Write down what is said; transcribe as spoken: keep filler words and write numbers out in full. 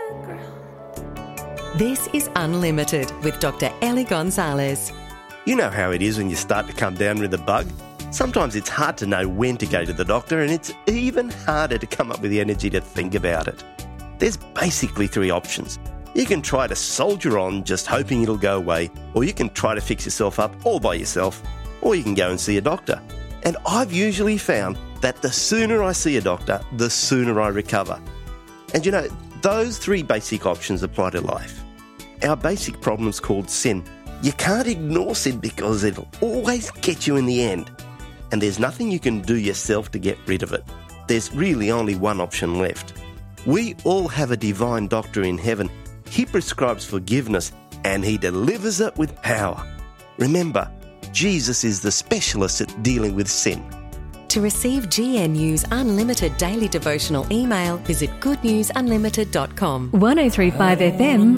This is Unlimited with Doctor Ellie Gonzalez. You know how it is when you start to come down with a bug? Sometimes it's hard to know when to go to the doctor, and it's even harder to come up with the energy to think about it. There's basically three options. You can try to soldier on just hoping it'll go away, or you can try to fix yourself up all by yourself, or you can go and see a doctor. And I've usually found that the sooner I see a doctor, the sooner I recover. And you know, those three basic options apply to life. Our basic problem is called sin. You can't ignore sin because it'll always get you in the end. And there's nothing you can do yourself to get rid of it. There's really only one option left. We all have a divine doctor in heaven. He prescribes forgiveness and he delivers it with power. Remember, Jesus is the specialist at dealing with sin. To receive G N U's unlimited daily devotional email, visit good news unlimited dot com. one oh three point five F M